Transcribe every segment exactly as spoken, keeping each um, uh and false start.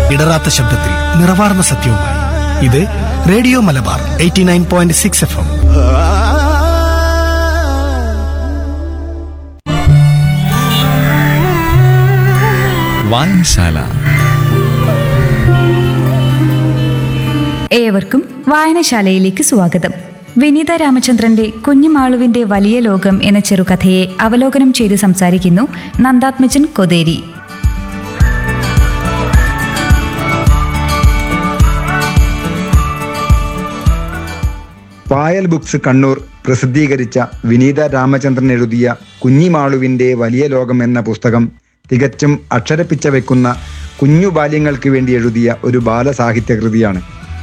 ഇടറാത്ത ശബ്ദത്തിൽ നിറവാർന്ന സത്യവുമായി ഇത് radio Malabar eighty nine point six F M. വായനശാല. ഏവർക്കും വായനശാലയിലേക്ക് സ്വാഗതം. വിനീത രാമചന്ദ്രന്റെ കുഞ്ഞുമാളുവിന്റെ വലിയ ലോകം എന്ന ചെറുകഥയെ അവലോകനം ചെയ്ത് സംസാരിക്കുന്നു നന്ദാത്മജൻ കൊതേരി. പായൽ ബുക്സ് കണ്ണൂർ പ്രസിദ്ധീകരിച്ച വിനീത രാമചന്ദ്രൻ എഴുതിയ കുഞ്ഞിമാളുവിന്റെ വലിയ ലോകം എന്ന പുസ്തകം തികച്ചും അക്ഷരപ്പിച്ച വെക്കുന്ന കുഞ്ഞു ബാല്യങ്ങൾക്ക് വേണ്ടി എഴുതിയ ഒരു ബാലസാഹിത്യകൃതിയാണ്.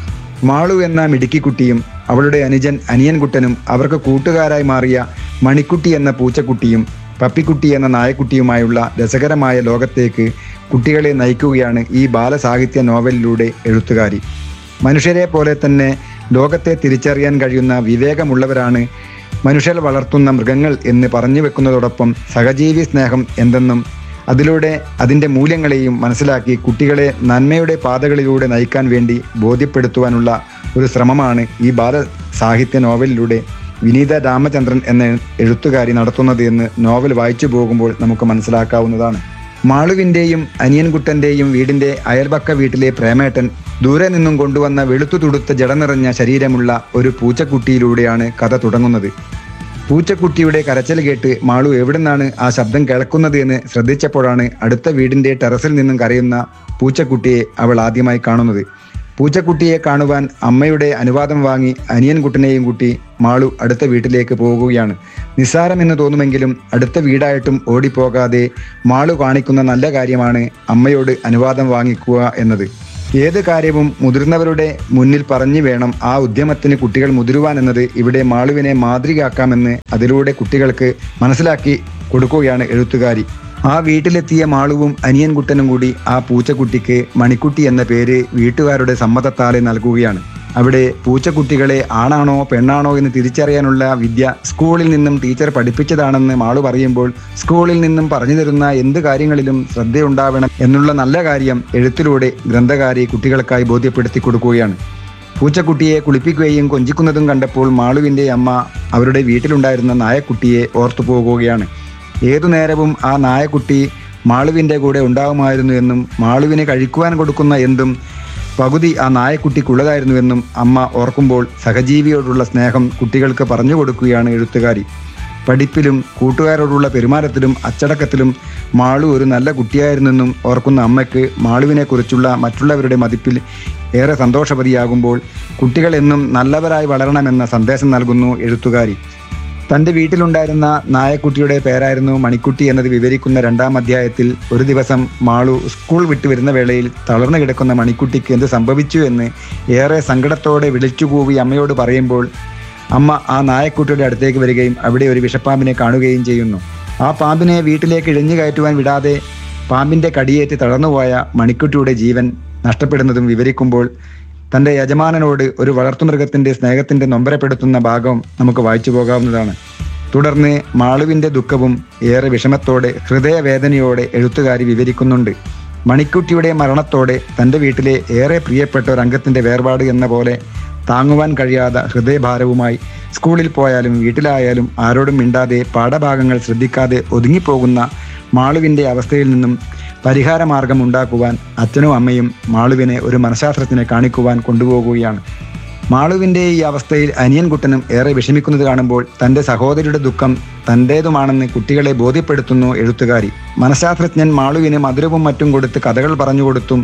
മാളു എന്ന മിടുക്കിക്കുട്ടിയും അവളുടെ അനുജൻ അനിയൻകുട്ടനും അവർക്ക് കൂട്ടുകാരായി മാറിയ മണിക്കുട്ടി എന്ന പൂച്ചക്കുട്ടിയും പപ്പിക്കുട്ടി എന്ന നായക്കുട്ടിയുമായുള്ള രസകരമായ ലോകത്തേക്ക് കുട്ടികളെ നയിക്കുകയാണ് ഈ ബാലസാഹിത്യ നോവലിലൂടെ എഴുത്തുകാരി. മനുഷ്യരെ പോലെ തന്നെ ലോകത്തെ തിരിച്ചറിയാൻ കഴിയുന്ന വിവേകമുള്ളവരാണ് മനുഷ്യർ വളർത്തുന്ന മൃഗങ്ങൾ എന്ന് പറഞ്ഞു വെക്കുന്നതോടൊപ്പം സഹജീവി സ്നേഹം എന്തെന്നും അതിലൂടെ അതിൻ്റെ മൂല്യങ്ങളെയും മനസ്സിലാക്കി കുട്ടികളെ നന്മയുടെ പാതകളിലൂടെ നയിക്കാൻ വേണ്ടി ബോധ്യപ്പെടുത്തുവാനുള്ള ഒരു ശ്രമമാണ് ഈ ബാലസാഹിത്യ നോവലിലൂടെ വിനീത രാമചന്ദ്രൻ എന്ന എഴുത്തുകാരി നടത്തുന്നത് എന്ന് നോവൽ വായിച്ചു പോകുമ്പോൾ നമുക്ക് മനസ്സിലാക്കാവുന്നതാണ്. മാളുവിൻ്റെയും അനിയൻകുട്ടൻ്റെയും വീടിൻ്റെ അയൽപക്ക വീട്ടിലെ പ്രേമേട്ടൻ ദൂരെ നിന്നും കൊണ്ടുവന്ന വെളുത്തു തുടുത്ത ജട നിറഞ്ഞ ശരീരമുള്ള ഒരു പൂച്ചക്കുട്ടിയിലൂടെയാണ് കഥ തുടങ്ങുന്നത്. പൂച്ചക്കുട്ടിയുടെ കരച്ചിൽ കേട്ട് മാളു എവിടെ നിന്നാണ് ആ ശബ്ദം കേൾക്കുന്നത് എന്ന് ശ്രദ്ധിച്ചപ്പോഴാണ് അടുത്ത വീടിൻ്റെ ടെറസിൽ നിന്നും കരയുന്ന പൂച്ചക്കുട്ടിയെ അവൾ ആദ്യമായി കാണുന്നത്. പൂച്ചക്കുട്ടിയെ കാണുവാൻ അമ്മയുടെ അനുവാദം വാങ്ങി അനിയൻകുട്ടനെയും കൂട്ടി മാളു അടുത്ത വീട്ടിലേക്ക് പോകുകയാണ്. നിസ്സാരമെന്ന് തോന്നുമെങ്കിലും അടുത്ത വീടായിട്ടും ഓടിപ്പോകാതെ മാളു കാണിക്കുന്ന നല്ല കാര്യമാണ് അമ്മയോട് അനുവാദം വാങ്ങിക്കുക എന്നത്. ഏത് കാര്യവും മുതിർന്നവരുടെ മുന്നിൽ പറഞ്ഞു വേണം ആ ഉദ്യമത്തിന് കുട്ടികൾ മുതിരുവാൻ എന്നത് ഇവിടെ മാളുവിനെ മാതൃകയാക്കാമെന്ന് അതിലൂടെ കുട്ടികൾക്ക് മനസ്സിലാക്കി കൊടുക്കുകയാണ് എഴുത്തുകാരി. ആ വീട്ടിലെത്തിയ മാളുവും അനിയൻകുട്ടനും കൂടി ആ പൂച്ചക്കുട്ടിക്ക് മണിക്കുട്ടി എന്ന പേര് വീട്ടുകാരുടെ സമ്മതത്താലെ നൽകുകയാണ്. അവിടെ പൂച്ചക്കുട്ടികളെ ആണാണോ പെണ്ണാണോ എന്ന് തിരിച്ചറിയാനുള്ള വിദ്യ സ്കൂളിൽ നിന്നും ടീച്ചർ പഠിപ്പിച്ചതാണെന്ന് മാളു പറയുമ്പോൾ സ്കൂളിൽ നിന്നും പറഞ്ഞു തരുന്ന എന്ത് കാര്യങ്ങളിലും ശ്രദ്ധയുണ്ടാവണം എന്നുള്ള നല്ല കാര്യം എഴുത്തിലൂടെ ഗ്രന്ഥകാരി കുട്ടികൾക്കായി ബോധ്യപ്പെടുത്തി കൊടുക്കുകയാണ്. പൂച്ചക്കുട്ടിയെ കുളിപ്പിക്കുകയും കൊഞ്ചിക്കുന്നതും കണ്ടപ്പോൾ മാളുവിൻ്റെ അമ്മ അവരുടെ വീട്ടിലുണ്ടായിരുന്ന നായക്കുട്ടിയെ ഓർത്തു പോകുകയാണ്. ഏതു നേരവും ആ നായക്കുട്ടി മാളുവിൻ്റെ കൂടെ ഉണ്ടാകുമായിരുന്നു എന്നും മാളുവിന് കഴിക്കുവാൻ കൊടുക്കുന്ന എന്തും പകുതി ആ നായക്കുട്ടിക്കുള്ളതായിരുന്നുവെന്നും അമ്മ ഓർക്കുമ്പോൾ സഹജീവിയോടുള്ള സ്നേഹം കുട്ടികൾക്ക് പറഞ്ഞു കൊടുക്കുകയാണ് എഴുത്തുകാരി. പഠിപ്പിലും കൂട്ടുകാരോടുള്ള പെരുമാറ്റത്തിലും അച്ചടക്കത്തിലും മാളു ഒരു നല്ല കുട്ടിയായിരുന്നെന്നും ഓർക്കുന്ന അമ്മയ്ക്ക് മാളുവിനെക്കുറിച്ചുള്ള മറ്റുള്ളവരുടെ മതിപ്പിൽ ഏറെ സന്തോഷവതിയാകുമ്പോൾ കുട്ടികൾ എന്നും നല്ലവരായി വളരണമെന്ന സന്ദേശം നൽകുന്നു എഴുത്തുകാരി. തൻ്റെ വീട്ടിലുണ്ടായിരുന്ന നായക്കുട്ടിയുടെ പേരായിരുന്നു മണിക്കുട്ടി എന്നത് വിവരിക്കുന്ന രണ്ടാം അധ്യായത്തിൽ ഒരു ദിവസം മാളു സ്കൂൾ വിട്ടു വരുന്ന വേളയിൽ തളർന്നു കിടക്കുന്ന മണിക്കുട്ടിക്ക് എന്ത് സംഭവിച്ചു എന്ന് ഏറെ സങ്കടത്തോടെ വിളിച്ചുകൂവി അമ്മയോട് പറയുമ്പോൾ അമ്മ ആ നായക്കുട്ടിയുടെ അടുത്തേക്ക് വരികയും അവിടെ ഒരു വിഷപ്പാമ്പിനെ കാണുകയും ചെയ്യുന്നു. ആ പാമ്പിനെ വീട്ടിലേക്ക് ഇഴഞ്ഞു കയറ്റുവാൻ വിടാതെ പാമ്പിൻ്റെ കടിയേറ്റ് തളർന്നുപോയ മണിക്കുട്ടിയുടെ ജീവൻ നഷ്ടപ്പെടുന്നതും വിവരിക്കുമ്പോൾ തൻ്റെ യജമാനനോട് ഒരു വളർത്തുമൃഗത്തിൻ്റെ സ്നേഹത്തിൻ്റെ നൊമ്പരപ്പെടുത്തുന്ന ഭാഗം നമുക്ക് വായിച്ചു പോകാവുന്നതാണ്. തുടർന്ന് മാളുവിൻ്റെ ദുഃഖവും ഏറെ വിഷമത്തോടെ ഹൃദയവേദനയോടെ എഴുത്തുകാരി വിവരിക്കുന്നുണ്ട്. മണിക്കുട്ടിയുടെ മരണത്തോടെ തൻ്റെ വീട്ടിലെ ഏറെ പ്രിയപ്പെട്ട ഒരംഗത്തിൻ്റെ വേർപാട് എന്ന പോലെ താങ്ങുവാൻ കഴിയാതെ ഹൃദയഭാരവുമായി സ്കൂളിൽ പോയാലും വീട്ടിലായാലും ആരോടും മിണ്ടാതെ പാഠഭാഗങ്ങൾ ശ്രദ്ധിക്കാതെ ഒതുങ്ങിപ്പോകുന്ന മാളുവിൻ്റെ അവസ്ഥയിൽ നിന്നും പരിഹാരമാർഗം ഉണ്ടാക്കുവാൻ അച്ഛനും അമ്മയും മാളുവിനെ ഒരു മനഃശാസ്ത്രജ്ഞനെ കാണിക്കുവാൻ കൊണ്ടുപോകുകയാണ്. മാളുവിൻ്റെ ഈ അവസ്ഥയിൽ അനിയൻകുട്ടനും ഏറെ വിഷമിക്കുന്നത് കാണുമ്പോൾ തൻ്റെ സഹോദരിയുടെ ദുഃഖം തൻ്റേതുമാണെന്ന് കുട്ടികളെ ബോധ്യപ്പെടുത്തുന്നു എഴുത്തുകാരി. മനഃശാസ്ത്രജ്ഞൻ മാളുവിന് മധുരവും മറ്റും കൊടുത്ത് കഥകൾ പറഞ്ഞുകൊടുത്തും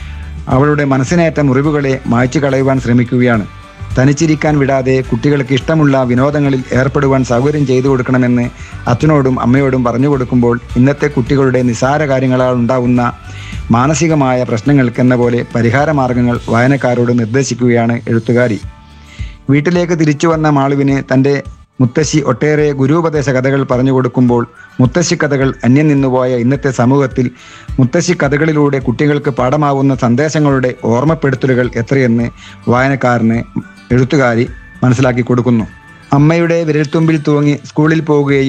അവളുടെ മനസ്സിനേറ്റ മുറിവുകളെ മായ്ച്ചു കളയുവാൻ ശ്രമിക്കുകയാണ്. തനിച്ചിരിക്കാൻ വിടാതെ കുട്ടികൾക്ക് ഇഷ്ടമുള്ള വിനോദങ്ങളിൽ ഏർപ്പെടുവാൻ സൗകര്യം ചെയ്തു കൊടുക്കണമെന്ന് അച്ഛനോടും അമ്മയോടും പറഞ്ഞു കൊടുക്കുമ്പോൾ ഇന്നത്തെ കുട്ടികളുടെ നിസ്സാര കാര്യങ്ങളാൽ ഉണ്ടാകുന്ന മാനസികമായ പ്രശ്നങ്ങൾക്കെന്ന പോലെ പരിഹാരമാർഗങ്ങൾ വായനക്കാരോട് നിർദ്ദേശിക്കുകയാണ് എഴുത്തുകാരി. വീട്ടിലേക്ക് തിരിച്ചു വന്ന മാളുവിന് തൻ്റെ മുത്തശ്ശി ഒട്ടേറെ ഗുരുപദേശ കഥകൾ പറഞ്ഞു കൊടുക്കുമ്പോൾ മുത്തശ്ശി കഥകൾ അന്യം നിന്നുപോയ ഇന്നത്തെ സമൂഹത്തിൽ മുത്തശ്ശി കഥകളിലൂടെ കുട്ടികൾക്ക് പാഠമാവുന്ന സന്ദേശങ്ങളുടെ ഓർമ്മപ്പെടുത്തലുകൾ എത്രയെന്ന് വായനക്കാരന് എഴുത്തുകാരി മനസ്സിലാക്കി കൊടുക്കുന്നു. അമ്മയുടെ വിരൽത്തുമ്പിൽ തൂങ്ങി സ്കൂളിൽ പോവുകയും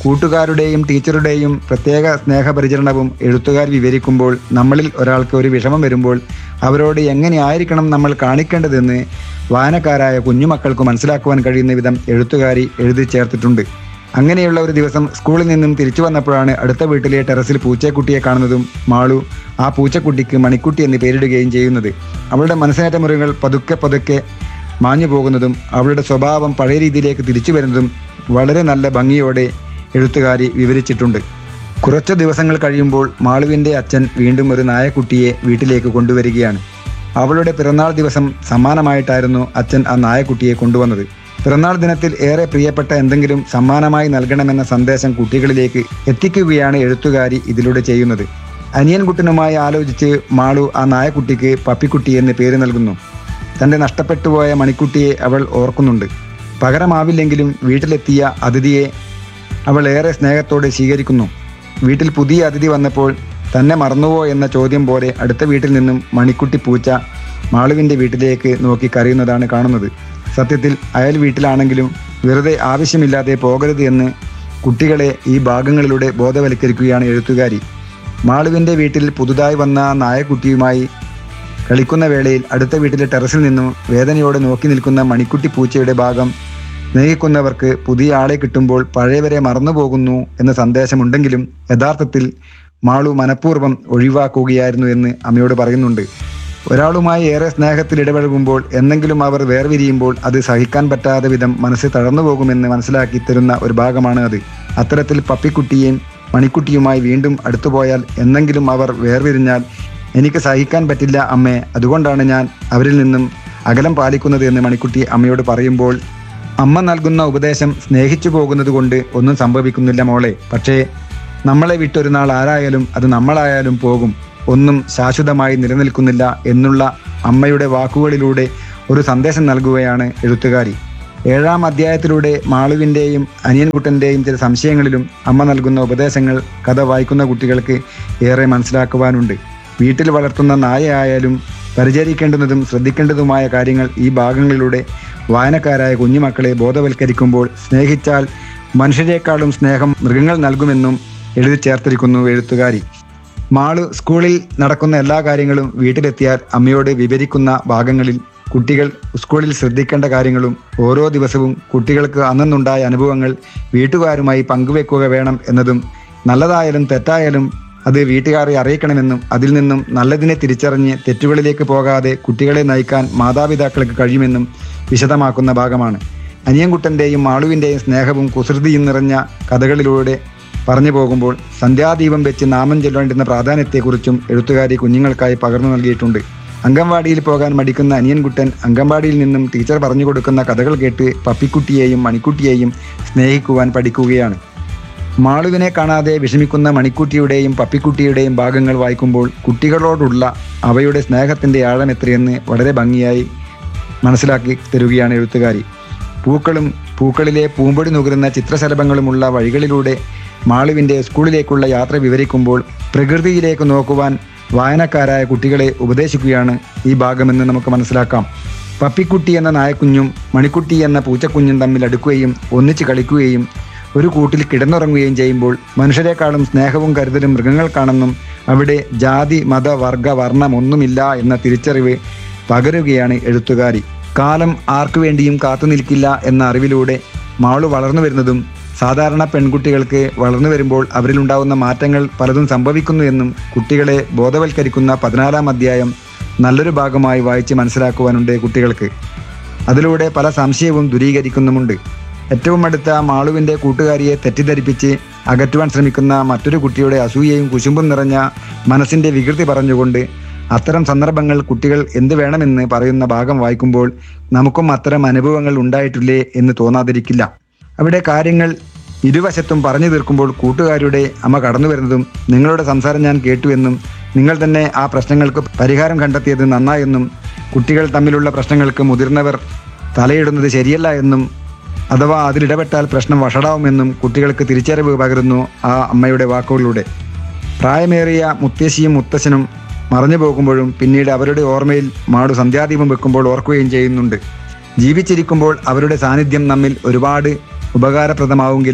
കൂട്ടുകാരുടെയും ടീച്ചറുടെയും പ്രത്യേക സ്നേഹപരിചരണവും എഴുത്തുകാർ വിവരിക്കുമ്പോൾ നമ്മളിൽ ഒരാൾക്ക് ഒരു വിഷമം വരുമ്പോൾ അവരോട് എങ്ങനെയായിരിക്കണം നമ്മൾ കാണിക്കേണ്ടതെന്ന് വായനക്കാരായ കുഞ്ഞുമക്കൾക്ക് മനസ്സിലാക്കുവാൻ കഴിയുന്ന വിധം എഴുത്തുകാരി എഴുതി ചേർത്തിട്ടുണ്ട്. അങ്ങനെയുള്ള ഒരു ദിവസം സ്കൂളിൽ നിന്നും തിരിച്ചു വന്നപ്പോഴാണ് അടുത്ത വീട്ടിലെ ടെറസിൽ പൂച്ചക്കുട്ടിയെ കാണുന്നതും മാളു ആ പൂച്ചക്കുട്ടിക്ക് മണിക്കുട്ടി എന്ന് പേരിടുകയും ചെയ്യുന്നത്. അവളുടെ മനസ്സിനേറ്റ മുറിവുകൾ പതുക്കെ പതുക്കെ മാഞ്ഞു പോകുന്നതും അവളുടെ സ്വഭാവം പഴയ രീതിയിലേക്ക് തിരിച്ചു വരുന്നതും വളരെ നല്ല ഭംഗിയോടെ എഴുത്തുകാരി വിവരിച്ചിട്ടുണ്ട്. കുറച്ച് ദിവസങ്ങൾ കഴിയുമ്പോൾ മാളുവിൻ്റെ അച്ഛൻ വീണ്ടും ഒരു നായക്കുട്ടിയെ വീട്ടിലേക്ക് കൊണ്ടുവരികയാണ്. അവളുടെ പിറന്നാൾ ദിവസം സമ്മാനമായിട്ടായിരുന്നു അച്ഛൻ ആ നായക്കുട്ടിയെ കൊണ്ടുവന്നത്. പിറന്നാൾ ദിനത്തിൽ ഏറെ പ്രിയപ്പെട്ട എന്തെങ്കിലും സമ്മാനമായി നൽകണമെന്ന സന്ദേശം കുട്ടികളിലേക്ക് എത്തിക്കുകയാണ് എഴുത്തുകാരി ഇതിലൂടെ ചെയ്യുന്നത്. അനിയൻകുട്ടനുമായി ആലോചിച്ച് മാളു ആ നായക്കുട്ടിക്ക് പപ്പിക്കുട്ടി എന്ന് പേര് നൽകുന്നു. തൻ്റെ നഷ്ടപ്പെട്ടുപോയ മണിക്കുട്ടിയെ അവൾ ഓർക്കുന്നുണ്ട്. പകരമാവില്ലെങ്കിലും വീട്ടിലെത്തിയ അതിഥിയെ അവൾ ഏറെ സ്നേഹത്തോടെ സ്വീകരിക്കുന്നു. വീട്ടിൽ പുതിയ അതിഥി വന്നപ്പോൾ തന്നെ മറന്നുവോ എന്ന ചോദ്യം പോലെ അടുത്ത വീട്ടിൽ നിന്നും മണിക്കുട്ടി പൂച്ച മാളുവിൻ്റെ വീട്ടിലേക്ക് നോക്കി കരയുന്നതാണ് കാണുന്നത്. സത്യത്തിൽ അയൽ വീട്ടിലാണെങ്കിലും വെറുതെ ആവശ്യമില്ലാതെ പോകരുത് എന്ന് കുട്ടികളെ ഈ ഭാഗങ്ങളിലൂടെ ബോധവൽക്കരിക്കുകയാണ് എഴുത്തുകാരി. മാളുവിൻ്റെ വീട്ടിൽ പുതുതായി വന്ന നായക്കുട്ടിയുമായി കളിക്കുന്ന വേളയിൽ അടുത്ത വീട്ടിലെ ടെറസിൽ നിന്നും വേദനയോടെ നോക്കി നിൽക്കുന്ന മണിക്കുട്ടി പൂച്ചയുടെ ഭാഗം സ്നേഹിക്കുന്നവർക്ക് പുതിയ ആളെ കിട്ടുമ്പോൾ പഴയവരെ മറന്നുപോകുന്നു എന്ന സന്ദേശമുണ്ടെങ്കിലും യഥാർത്ഥത്തിൽ മാളു മനഃപൂർവ്വം ഒഴിവാക്കുകയായിരുന്നു എന്ന് അമ്മയോട് പറയുന്നുണ്ട്. ഒരാളുമായി ഏറെ സ്നേഹത്തിൽ ഇടപഴകുമ്പോൾ എന്തെങ്കിലും അവർ വേർപിരിയുമ്പോൾ അത് സഹിക്കാൻ പറ്റാത്ത വിധം മനസ്സ് തളർന്നു പോകുമെന്ന് മനസ്സിലാക്കി തരുന്ന ഒരു ഭാഗമാണ് അത്. അത്തരത്തിൽ പപ്പിക്കുട്ടിയെയും മണിക്കുട്ടിയുമായി വീണ്ടും അടുത്തുപോയാൽ എന്തെങ്കിലും അവർ വേർപിരിഞ്ഞാൽ എനിക്ക് സഹിക്കാൻ പറ്റില്ല അമ്മേ, അതുകൊണ്ടാണ് ഞാൻ അവരിൽ നിന്നും അകലം പാലിക്കുന്നത് എന്ന് മണിക്കുട്ടി അമ്മയോട് പറയുമ്പോൾ അമ്മ നൽകുന്ന ഉപദേശം സ്നേഹിച്ചു പോകുന്നത് കൊണ്ട് ഒന്നും സംഭവിക്കുന്നില്ല മോളെ, പക്ഷേ നമ്മളെ വിട്ടൊരു നാൾ ആരായാലും അത് നമ്മളായാലും പോകും, ഒന്നും ശാശ്വതമായി നിലനിൽക്കുന്നില്ല എന്നുള്ള അമ്മയുടെ വാക്കുകളിലൂടെ ഒരു സന്ദേശം നൽകുകയാണ് എഴുത്തുകാരി. ഏഴാം അധ്യായത്തിലൂടെ മാളുവിൻ്റെയും അനിയൻകുട്ടൻ്റെയും ചില സംശയങ്ങളിലും അമ്മ നൽകുന്ന ഉപദേശങ്ങൾ കഥ വായിക്കുന്ന കുട്ടികൾക്ക് ഏറെ മനസ്സിലാക്കുവാനുണ്ട്. വീട്ടിൽ വളർത്തുന്ന നായയായാലും പരിചരിക്കേണ്ടുന്നതും ശ്രദ്ധിക്കേണ്ടതുമായ കാര്യങ്ങൾ ഈ ഭാഗങ്ങളിലൂടെ വായനക്കാരായ കുഞ്ഞുമക്കളെ ബോധവൽക്കരിക്കുമ്പോൾ സ്നേഹിച്ചാൽ മനുഷ്യരെക്കാളും സ്നേഹം മൃഗങ്ങൾ നൽകുമെന്നും എഴുതി ചേർത്തിരിക്കുന്നു എഴുത്തുകാരി. മാളു സ്കൂളിൽ നടക്കുന്ന എല്ലാ കാര്യങ്ങളും വീട്ടിലെത്തിയാൽ അമ്മയോട് വിവരിക്കുന്ന ഭാഗങ്ങളിൽ കുട്ടികൾ സ്കൂളിൽ ശ്രദ്ധിക്കേണ്ട കാര്യങ്ങളും ഓരോ ദിവസവും കുട്ടികൾക്ക് അന്നുണ്ടായ അനുഭവങ്ങൾ വീട്ടുകാരുമായി പങ്കുവെക്കുക വേണം എന്നതും നല്ലതായാലും തെറ്റായാലും അത് വീട്ടുകാരെ അറിയിക്കണമെന്നും അതിൽ നിന്നും നല്ലതിനെ തിരിച്ചറിഞ്ഞ് തെറ്റുകളിലേക്ക് പോകാതെ കുട്ടികളെ നയിക്കാൻ മാതാപിതാക്കൾക്ക് കഴിയുമെന്നും വിശദമാക്കുന്ന ഭാഗമാണ്. അനിയൻകുട്ടൻ്റെയും മാളുവിൻ്റെയും സ്നേഹവും കുസൃതിയും നിറഞ്ഞ കഥകളിലൂടെ പറഞ്ഞു പോകുമ്പോൾ സന്ധ്യാദീപം വെച്ച് നാമം ചൊല്ലേണ്ടുന്ന പ്രാധാന്യത്തെക്കുറിച്ചും എഴുത്തുകാരി കുഞ്ഞുങ്ങൾക്കായി പകർന്നു നൽകിയിട്ടുണ്ട്. അംഗൻവാടിയിൽ പോകാൻ മടിക്കുന്ന അനിയൻകുട്ടൻ അംഗൻവാടിയിൽ നിന്നും ടീച്ചർ പറഞ്ഞു കൊടുക്കുന്ന കഥകൾ കേട്ട് പപ്പിക്കുട്ടിയെയും മണിക്കുട്ടിയെയും സ്നേഹിക്കുവാൻ പഠിക്കുകയാണ്. മാളുവിനെ കാണാതെ വിഷമിക്കുന്ന മണിക്കുട്ടിയുടെയും പപ്പിക്കുട്ടിയുടെയും ഭാഗങ്ങൾ വായിക്കുമ്പോൾ കുട്ടികളോടുള്ള അവയുടെ സ്നേഹത്തിൻ്റെ ആഴം എത്രയെന്ന് വളരെ ഭംഗിയായി മനസ്സിലാക്കി തരുകയാണ് എഴുത്തുകാരി. പൂക്കളും പൂക്കളിലെ പൂമ്പൊടി നുകരുന്ന ചിത്രശലഭങ്ങളുമുള്ള വഴികളിലൂടെ മാളുവിൻ്റെ സ്കൂളിലേക്കുള്ള യാത്ര വിവരിക്കുമ്പോൾ പ്രകൃതിയിലേക്ക് നോക്കുവാൻ വായനക്കാരായ കുട്ടികളെ ഉപദേശിക്കുകയാണ് ഈ ഭാഗമെന്ന് നമുക്ക് മനസ്സിലാക്കാം. പപ്പിക്കുട്ടി എന്ന നായക്കുഞ്ഞും മണിക്കുട്ടി എന്ന പൂച്ചക്കുഞ്ഞും തമ്മിൽ അടുക്കുകയും ഒന്നിച്ച് കളിക്കുകയും ഒരു കൂട്ടിൽ കിടന്നുറങ്ങുകയും ചെയ്യുമ്പോൾ മനുഷ്യരെക്കാളും സ്നേഹവും കരുതലും മൃഗങ്ങൾക്കാണെന്നും അവിടെ ജാതി മത വർഗ വർണ്ണം ഒന്നുമില്ല എന്ന തിരിച്ചറിവ് പകരുകയാണ് എഴുത്തുകാരി. കാലം ആർക്കു വേണ്ടിയും കാത്തു നിൽക്കില്ല എന്ന അറിവിലൂടെ മാളു വളർന്നു വരുന്നതും സാധാരണ പെൺകുട്ടികൾക്ക് വളർന്നു വരുമ്പോൾ അവരിലുണ്ടാകുന്ന മാറ്റങ്ങൾ പലതും സംഭവിക്കുന്നു എന്നും കുട്ടികളെ ബോധവൽക്കരിക്കുന്ന പതിനാലാം അധ്യായം നല്ലൊരു ഭാഗമായി വായിച്ച് മനസ്സിലാക്കുവാനുണ്ട് കുട്ടികൾക്ക്. അതിലൂടെ പല സംശയവും ദൂരീകരിക്കുന്നുമുണ്ട്. ഏറ്റവും അടുത്ത മാളുവിൻ്റെ കൂട്ടുകാരിയെ തെറ്റിദ്ധരിപ്പിച്ച് അകറ്റുവാൻ ശ്രമിക്കുന്ന മറ്റൊരു കുട്ടിയുടെ അസൂയയും കുശുമ്പും നിറഞ്ഞ മനസ്സിൻ്റെ വികൃതി പറഞ്ഞുകൊണ്ട് അത്തരം സന്ദർഭങ്ങൾ കുട്ടികൾ എന്ത് വേണമെന്ന് പറയുന്ന ഭാഗം വായിക്കുമ്പോൾ നമുക്കും അത്തരം അനുഭവങ്ങൾ ഉണ്ടായിട്ടില്ലേ എന്ന് തോന്നാതിരിക്കില്ല. അവിടെ കാര്യങ്ങൾ ഇരുവശത്തും പറഞ്ഞു തീർക്കുമ്പോൾ കൂട്ടുകാരുടെ അമ്മ കടന്നു വരുന്നതും നിങ്ങളുടെ സംസാരം ഞാൻ കേട്ടുവെന്നും നിങ്ങൾ തന്നെ ആ പ്രശ്നങ്ങൾക്ക് പരിഹാരം കണ്ടെത്തിയത് നന്നായെന്നും കുട്ടികൾ തമ്മിലുള്ള പ്രശ്നങ്ങൾക്ക് മുതിർന്നവർ തലയിടുന്നത് ശരിയല്ല എന്നും അഥവാ അതിലിടപെട്ടാൽ പ്രശ്നം വഷടാവുമെന്നും കുട്ടികൾക്ക് തിരിച്ചറിവ് പകരുന്നു ആ അമ്മയുടെ വാക്കുകളിലൂടെ. പ്രായമേറിയ മുത്തശ്ശിയും മുത്തശ്ശനും മറഞ്ഞു പോകുമ്പോഴും പിന്നീട് അവരുടെ ഓർമ്മയിൽ മാടു സന്ധ്യാദീപം വെക്കുമ്പോൾ ഓർക്കുകയും ചെയ്യുന്നുണ്ട്. ജീവിച്ചിരിക്കുമ്പോൾ അവരുടെ സാന്നിധ്യം നമ്മിൽ ഒരുപാട് ഉപകാരപ്രദമാവുമെങ്കിലും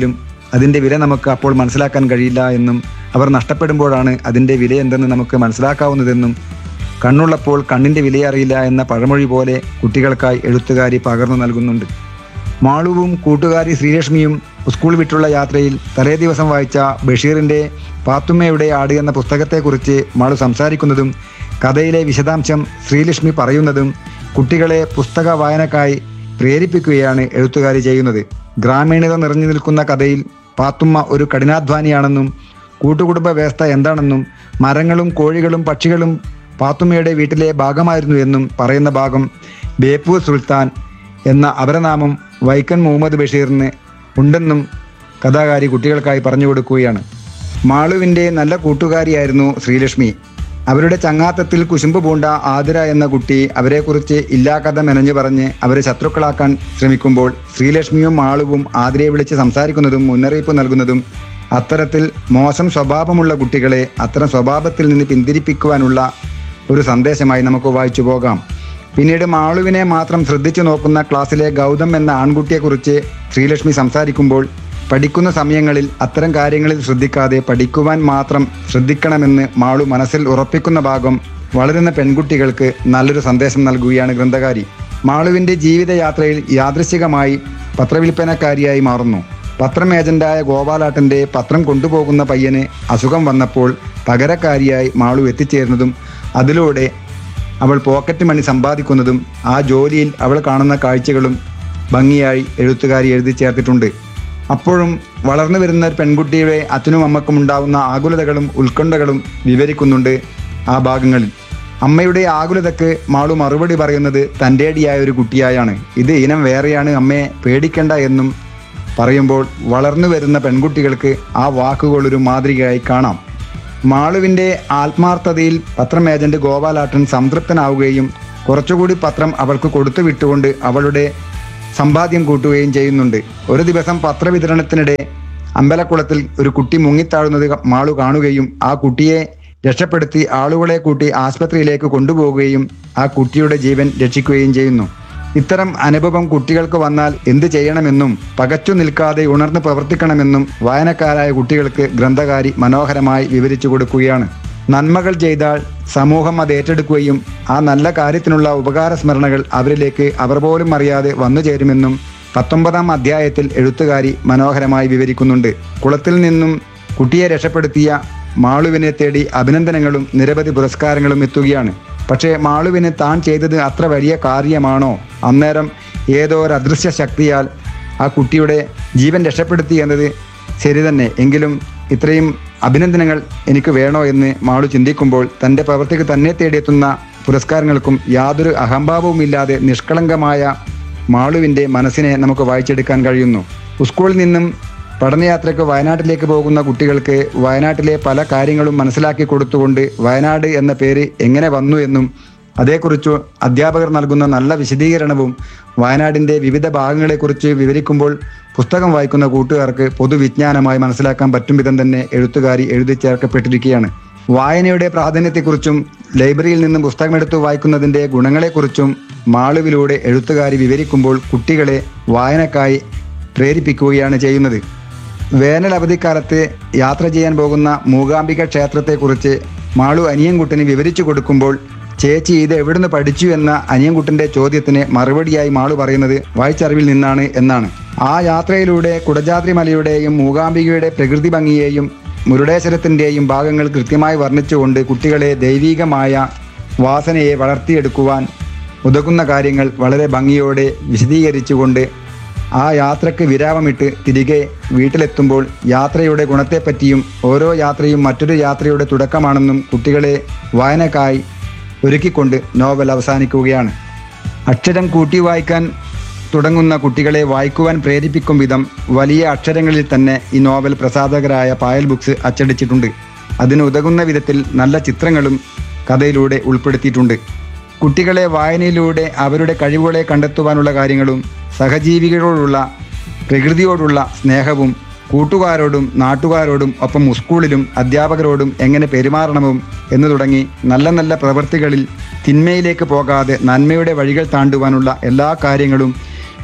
അതിൻ്റെ വില നമുക്ക് അപ്പോൾ മനസ്സിലാക്കാൻ കഴിയില്ല എന്നും അവർ നഷ്ടപ്പെടുമ്പോഴാണ് അതിൻ്റെ വില എന്തെന്ന് നമുക്ക് മനസ്സിലാക്കാവുന്നതെന്നും കണ്ണുള്ളപ്പോൾ കണ്ണിൻ്റെ വിലയറിയില്ല എന്ന പഴമൊഴി പോലെ കുട്ടികൾക്കായി എഴുത്തുകാരി പകർന്നു നൽകുന്നുണ്ട്. മാളുവും കൂട്ടുകാരി ശ്രീലക്ഷ്മിയും സ്കൂൾ വിട്ടുള്ള യാത്രയിൽ തലേ ദിവസം വായിച്ച ബഷീറിൻ്റെ പാത്തുമ്മയുടെ ആട് എന്ന പുസ്തകത്തെക്കുറിച്ച് മാളു സംസാരിക്കുന്നതും കഥയിലെ വിശദാംശം ശ്രീലക്ഷ്മി പറയുന്നതും കുട്ടികളെ പുസ്തക വായനക്കായി പ്രേരിപ്പിക്കുകയാണ് എഴുത്തുകാരി ചെയ്യുന്നത്. ഗ്രാമീണത നിറഞ്ഞു നിൽക്കുന്ന കഥയിൽ പാത്തുമ്മ ഒരു കഠിനാധ്വാനിയാണെന്നും കൂട്ടുകുടുംബ വ്യവസ്ഥ എന്താണെന്നും മരങ്ങളും കോഴികളും പക്ഷികളും പാത്തുമ്മയുടെ വീട്ടിലെ ഭാഗമായിരുന്നു എന്നും പറയുന്ന ഭാഗം ബേപ്പൂർ സുൽത്താൻ എന്ന അപരനാമം വൈക്കം മുഹമ്മദ് ബഷീറിന് ഉണ്ടെന്നും കഥാകാരി കുട്ടികൾക്കായി പറഞ്ഞു കൊടുക്കുകയാണ്. മാളുവിൻ്റെ നല്ല കൂട്ടുകാരിയായിരുന്നു ശ്രീലക്ഷ്മി. അവരുടെ ചങ്ങാത്തത്തിൽ കുശുമ്പ് പൂണ്ട ആതിര എന്ന കുട്ടി അവരെക്കുറിച്ച് ഇല്ലാ കഥ മെനഞ്ഞു പറഞ്ഞ് അവരെ ശത്രുക്കളാക്കാൻ ശ്രമിക്കുമ്പോൾ ശ്രീലക്ഷ്മിയും മാളുവും ആതിരയെ വിളിച്ച് സംസാരിക്കുന്നതും മുന്നറിയിപ്പ് നൽകുന്നതും അത്തരത്തിൽ മോശം സ്വഭാവമുള്ള കുട്ടികളെ അത്തരം സ്വഭാവത്തിൽ നിന്ന് പിന്തിരിപ്പിക്കുവാനുള്ള ഒരു സന്ദേശമായി നമുക്ക് വായിച്ചു പോകാം. പിന്നീട് മാളുവിനെ മാത്രം ശ്രദ്ധിച്ചു നോക്കുന്ന ക്ലാസ്സിലെ ഗൗതം എന്ന ആൺകുട്ടിയെക്കുറിച്ച് ശ്രീലക്ഷ്മി സംസാരിക്കുമ്പോൾ പഠിക്കുന്ന സമയങ്ങളിൽ അത്തരം കാര്യങ്ങളിൽ ശ്രദ്ധിക്കാതെ പഠിക്കുവാൻ മാത്രം ശ്രദ്ധിക്കണമെന്ന് മാളു മനസ്സിൽ ഉറപ്പിക്കുന്ന ഭാഗം വളരുന്ന പെൺകുട്ടികൾക്ക് നല്ലൊരു സന്ദേശം നൽകുകയാണ് ഗ്രന്ഥകാരി. മാളുവിൻ്റെ ജീവിതയാത്രയിൽ യാദൃശ്ചികമായി പത്രവിൽപ്പനക്കാരിയായി മാറുന്നു. പത്രം ഏജന്റായ ഗോപാലാട്ടൻ്റെ പത്രം കൊണ്ടുപോകുന്ന പയ്യന് അസുഖം വന്നപ്പോൾ പകരക്കാരിയായി മാളു എത്തിച്ചേരുന്നതും അതിലൂടെ അവൾ പോക്കറ്റ് മണി സമ്പാദിക്കുന്നതും ആ ജോലിയിൽ അവൾ കാണുന്ന കാഴ്ചകളും ഭംഗിയായി എഴുത്തുകാരി എഴുതി ചേർത്തിട്ടുണ്ട്. അപ്പോഴും വളർന്നു വരുന്ന ഒരു പെൺകുട്ടിയുടെ അച്ഛനും അമ്മക്കും ഉണ്ടാകുന്ന ആകുലതകളും ഉത്കണ്ഠകളും വിവരിക്കുന്നുണ്ട് ആ ഭാഗങ്ങളിൽ. അമ്മയുടെ ആകുലതക്ക് മാളു മറുപടി പറയുന്നത് തൻ്റെടിയായ ഒരു കുട്ടിയായാണ്. ഇത് ഇനം വേറെയാണ്, അമ്മയെ പേടിക്കണ്ട എന്നും പറയുമ്പോൾ വളർന്നു വരുന്ന പെൺകുട്ടികൾക്ക് ആ വാക്കുകളൊരു മാതൃകയായി കാണാം. മാളുവിൻ്റെ ആത്മാർത്ഥതയിൽ പത്രം ഏജന്റ് ഗോപാലാട്ടൻ സംതൃപ്തനാവുകയും കുറച്ചുകൂടി പത്രം അവൾക്ക് കൊടുത്തു വിട്ടുകൊണ്ട് അവളുടെ സമ്പാദ്യം കൂട്ടുകയും ചെയ്യുന്നുണ്ട്. ഒരു ദിവസം പത്രവിതരണത്തിനിടെ അമ്പലക്കുളത്തിൽ ഒരു കുട്ടി മുങ്ങിത്താഴുന്നത് മാളു കാണുകയും ആ കുട്ടിയെ രക്ഷപ്പെടുത്തി ആളുകളെ കൂട്ടി ആശുപത്രിയിലേക്ക് കൊണ്ടുപോവുകയും ആ കുട്ടിയുടെ ജീവൻ രക്ഷിക്കുകയും ചെയ്യുന്നു. ഇത്തരം അനുഭവം കുട്ടികൾക്ക് വന്നാൽ എന്ത് ചെയ്യണമെന്നും പകച്ചു നിൽക്കാതെ ഉണർന്ന് പ്രവർത്തിക്കണമെന്നും വായനക്കാരായ കുട്ടികൾക്ക് ഗ്രന്ഥകാരി മനോഹരമായി വിവരിച്ചു കൊടുക്കുകയാണ്. നന്മകൾ ചെയ്താൽ സമൂഹം അത് ഏറ്റെടുക്കുകയും ആ നല്ല കാര്യത്തിനുള്ള ഉപകാര സ്മരണകൾ അവരിലേക്ക് അവർ പോലും അറിയാതെ വന്നു ചേരുമെന്നും പത്തൊമ്പതാം അധ്യായത്തിൽ എഴുത്തുകാരി മനോഹരമായി വിവരിക്കുന്നുണ്ട്. കുളത്തിൽ നിന്നും കുട്ടിയെ രക്ഷപ്പെടുത്തിയ മാളുവിനെ തേടി അഭിനന്ദനങ്ങളും നിരവധി പുരസ്കാരങ്ങളും എത്തുകയാണ്. പക്ഷേ മാളുവിന് താൻ ചെയ്തത് അത്ര വലിയ കാര്യമാണോ? അന്നേരം ഏതോ ഒരു അദൃശ്യ ശക്തിയാൽ ആ കുട്ടിയുടെ ജീവൻ രക്ഷപ്പെടുത്തി എന്നത് ശരി തന്നെ, എങ്കിലും ഇത്രയും അഭിനന്ദനങ്ങൾ എനിക്ക് വേണോ എന്ന് മാളു ചിന്തിക്കുമ്പോൾ തൻ്റെ പ്രവൃത്തിക്ക് തന്നെ തേടിയെത്തുന്ന പുരസ്കാരങ്ങൾക്കും യാതൊരു അഹംഭാവവും ഇല്ലാതെ നിഷ്കളങ്കമായ മാളുവിൻ്റെ മനസ്സിനെ നമുക്ക് വായിച്ചെടുക്കാൻ കഴിയുന്നു. സ്കൂളിൽ നിന്നും പഠനയാത്രയ്ക്ക് വയനാട്ടിലേക്ക് പോകുന്ന കുട്ടികൾക്ക് വയനാട്ടിലെ പല കാര്യങ്ങളും മനസ്സിലാക്കി കൊടുത്തുകൊണ്ട് വയനാട് എന്ന പേര് എങ്ങനെ വന്നു എന്നും അതേക്കുറിച്ച് അധ്യാപകർ നൽകുന്ന നല്ല വിശദീകരണവും വയനാടിൻ്റെ വിവിധ ഭാഗങ്ങളെക്കുറിച്ച് വിവരിക്കുമ്പോൾ പുസ്തകം വായിക്കുന്ന കൂട്ടുകാർക്ക് പൊതുവിജ്ഞാനമായി മനസ്സിലാക്കാൻ പറ്റും വിധം തന്നെ എഴുത്തുകാരി എഴുതി ചേർക്കപ്പെട്ടിരിക്കുകയാണ്. വായനയുടെ പ്രാധാന്യത്തെക്കുറിച്ചും ലൈബ്രറിയിൽ നിന്നും പുസ്തകമെടുത്ത് വായിക്കുന്നതിൻ്റെ ഗുണങ്ങളെക്കുറിച്ചും മാളുവിലൂടെ എഴുത്തുകാരി വിവരിക്കുമ്പോൾ കുട്ടികളെ വായനക്കായി പ്രേരിപ്പിക്കുകയാണ് ചെയ്യുന്നത്. വേനൽ അവധിക്കാലത്ത് യാത്ര ചെയ്യാൻ പോകുന്ന മൂകാംബിക ക്ഷേത്രത്തെക്കുറിച്ച് മാളു അനിയൻകുട്ടന് വിവരിച്ചു കൊടുക്കുമ്പോൾ ചേച്ചി ഇത് എവിടുന്ന് പഠിച്ചു എന്ന അനിയൻകുട്ടൻ്റെ ചോദ്യത്തിന് മറുപടിയായി മാളു പറയുന്നത് വായിച്ചറിവിൽ നിന്നാണ് എന്നാണ്. ആ യാത്രയിലൂടെ കുടജാദ്രി മലയുടെയും മൂകാംബികയുടെ പ്രകൃതി ഭംഗിയെയും മുരുടേശ്വരത്തിൻ്റെയും ഭാഗങ്ങൾ കൃത്യമായി വർണ്ണിച്ചുകൊണ്ട് കുട്ടികളെ ദൈവികമായ വാസനയെ വളർത്തിയെടുക്കുവാൻ ഉതകുന്ന കാര്യങ്ങൾ വളരെ ഭംഗിയോടെ വിശദീകരിച്ചുകൊണ്ട് ആ യാത്രയ്ക്ക് വിരാമമിട്ട് തിരികെ വീട്ടിലെത്തുമ്പോൾ യാത്രയുടെ ഗുണത്തെപ്പറ്റിയും ഓരോ യാത്രയും മറ്റൊരു യാത്രയുടെ തുടക്കമാണെന്നും കുട്ടികളെ വായനക്കായി ഒരുക്കിക്കൊണ്ട് നോവൽ അവസാനിക്കുകയാണ്. അക്ഷരം കൂട്ടി വായിക്കാൻ തുടങ്ങുന്ന കുട്ടികളെ വായിക്കുവാൻ പ്രേരിപ്പിക്കും വിധം വലിയ അക്ഷരങ്ങളിൽ തന്നെ ഈ നോവൽ പ്രസാധകരായ പായൽ ബുക്സ് അച്ചടിച്ചിട്ടുണ്ട്. അതിന് ഉതകുന്ന വിധത്തിൽ നല്ല ചിത്രങ്ങളും കഥയിലൂടെ ഉൾപ്പെടുത്തിയിട്ടുണ്ട്. കുട്ടികളെ വായനയിലൂടെ അവരുടെ കഴിവുകളെ കണ്ടെത്തുവാനുള്ള കാര്യങ്ങളും സഹജീവികളോടുള്ള പ്രകൃതിയോടുള്ള സ്നേഹവും കൂട്ടുകാരോടും നാട്ടുകാരോടും ഒപ്പം സ്കൂളിലും അധ്യാപകരോടും എങ്ങനെ പെരുമാറണമെന്നും എന്നു തുടങ്ങി നല്ല നല്ല പ്രവൃത്തികളിൽ തിന്മയിലേക്ക് പോകാതെ നന്മയുടെ വഴികൾ താണ്ടുവാനുള്ള എല്ലാ കാര്യങ്ങളും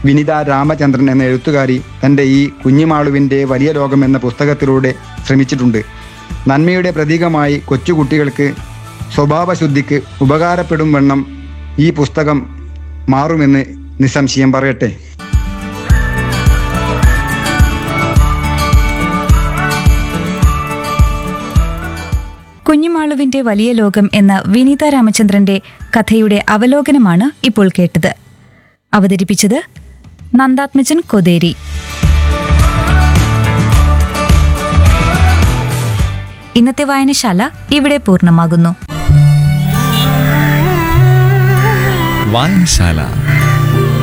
വിനിത രാമചന്ദ്രൻ എന്ന എഴുത്തുകാരി തൻ്റെ ഈ കുഞ്ഞിമാളുവിൻ്റെ വലിയ ലോകം എന്ന പുസ്തകത്തിലൂടെ ശ്രമിച്ചിട്ടുണ്ട്. നന്മയുടെ പ്രതീകമായി കൊച്ചുകുട്ടികൾക്ക് സ്വഭാവശുദ്ധിക്ക് ഉപകാരപ്പെടും വണ്ണം ഈ പുസ്തകം മാറുമെന്ന് നിസ്സംശയം പറയട്ടെ. കുഞ്ഞുമാളുവിന്റെ വലിയ ലോകം എന്ന വിനീത രാമചന്ദ്രന്റെ കഥയുടെ അവലോകനമാണ് ഇപ്പോൾ കേട്ടത്. അവതരിപ്പിച്ചത് നന്ദാത്മജൻ കൊതേരി. ഇന്നത്തെ വായനശാല ഇവിടെ പൂർണ്ണമാകുന്നു. വായനശാല.